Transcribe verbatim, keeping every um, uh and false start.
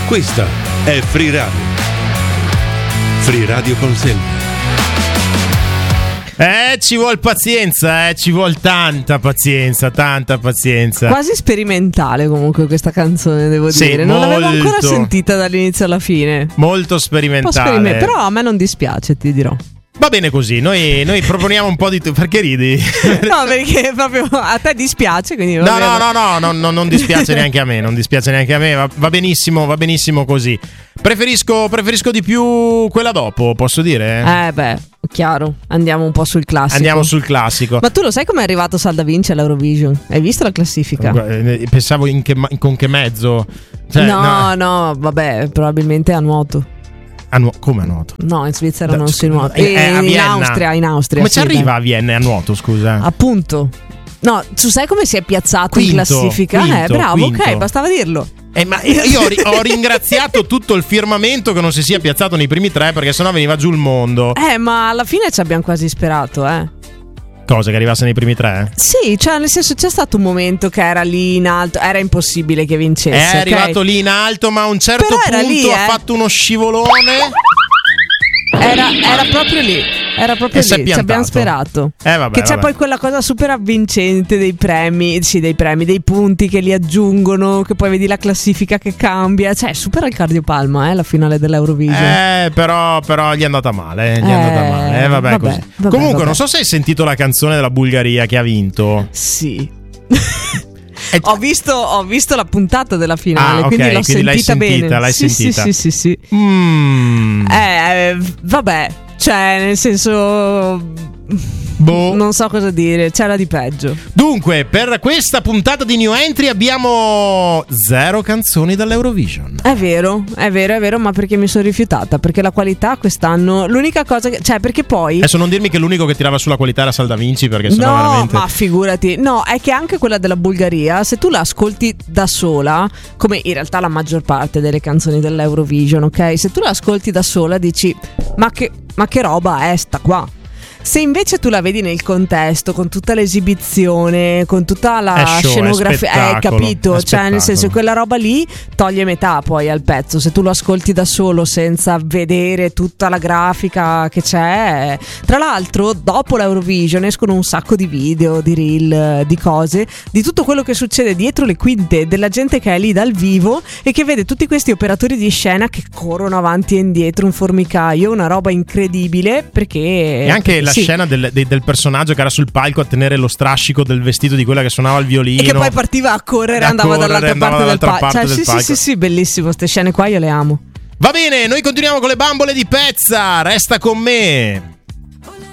Questa è Free Radio. Free Radio con Silvia. Eh, ci vuole pazienza, eh, ci vuole tanta pazienza, tanta pazienza. Quasi sperimentale comunque questa canzone, devo sì, dire. Non molto, l'avevo ancora sentita dall'inizio alla fine. Molto sperimentale. Sperime- però a me non dispiace, ti dirò. Va bene così, noi, noi proponiamo un po' di... Tu- perché ridi? No, perché proprio a te dispiace, quindi No, no, no, no, no, no, non dispiace neanche a me, non dispiace neanche a me, va, va benissimo, va benissimo così. Preferisco, preferisco di più quella dopo, posso dire? Eh beh, chiaro, andiamo un po' sul classico. Andiamo sul classico. Ma tu lo sai com'è arrivato Salda Vinci all'Eurovision? Hai visto la classifica? Pensavo in che, con che mezzo. Cioè, no, no, no, vabbè, probabilmente a nuoto. A nu- come a nuoto? No, in Svizzera Da, non scu- si nuota. eh, E a in Vienna. Austria, in Austria. Come sì, ci arriva dai. a Vienna a nuoto, scusa? Appunto. No, tu sai come si è piazzato Quinto, in classifica? quinto, eh, bravo, quinto. ok, bastava dirlo. Eh, ma io, io ho, ri- ho ringraziato tutto il firmamento che non si sia piazzato nei primi tre, perché sennò veniva giù il mondo. Eh, ma alla fine ci abbiamo quasi sperato, eh. Cosa, che arrivasse nei primi tre? Sì, cioè nel senso c'è stato un momento che era lì in alto, era impossibile che vincesse. È ok? arrivato lì in alto, ma a un certo Però era punto lì, ha eh. fatto uno scivolone. Era, era proprio lì, era proprio E si è lì, ci piantato. abbiamo sperato. Eh, vabbè, che c'è vabbè. poi quella cosa super avvincente dei premi, sì, dei premi, dei punti che li aggiungono, che poi vedi la classifica che cambia. Cioè, supera il cardiopalma, eh, la finale dell'Eurovision. Eh, però, però gli è andata male. Gli è Eh, andata male. Eh, vabbè, vabbè, così. vabbè, Comunque, vabbè. non so se hai sentito la canzone della Bulgaria che ha vinto. Sì. Eh, Ho visto, ho visto la puntata della finale, Ah, ok, quindi l'ho quindi l'hai sentita sentita, bene. l'hai sì, sentita. Sì, sì, sì, sì. Mm. Eh, vabbè, cioè, nel senso... Boh. Non so cosa dire, c'era di peggio. Dunque, per questa puntata di New Entry abbiamo zero canzoni dall'Eurovision. È vero, è vero, è vero, ma perché mi sono rifiutata? Perché la qualità quest'anno, l'unica cosa che... Cioè, perché poi... Adesso non dirmi che l'unico che tirava sulla qualità era Salda Vinci, perché sennò No, veramente... ma figurati. No, è che anche quella della Bulgaria, se tu la ascolti da sola, come in realtà la maggior parte delle canzoni dell'Eurovision, ok? Se tu la ascolti da sola dici, ma che, ma che roba è sta qua? Se invece tu la vedi nel contesto, con tutta l'esibizione, con tutta la È show, è scenografia, hai spettacolo, capito? è Cioè, nel senso, spettacolo. quella roba lì toglie metà poi al pezzo. Se tu lo ascolti da solo senza vedere tutta la grafica che c'è. Tra l'altro, dopo l'Eurovision escono un sacco di video, di reel, di cose, di tutto quello che succede dietro le quinte, della gente che è lì dal vivo e che vede tutti questi operatori di scena che corrono avanti e indietro, un formicaio, una roba incredibile, perché... E anche la sì. scena del, de- del personaggio che era sul palco a tenere lo strascico del vestito di quella che suonava il violino. E che poi partiva a correre e A andava correre, dall'altra andava parte del dall'altra palco. parte Cioè, del sì, palco. sì, sì, sì, bellissimo. Queste scene qua io le amo. Va bene, noi continuiamo con le bambole di Pezza. Resta con me.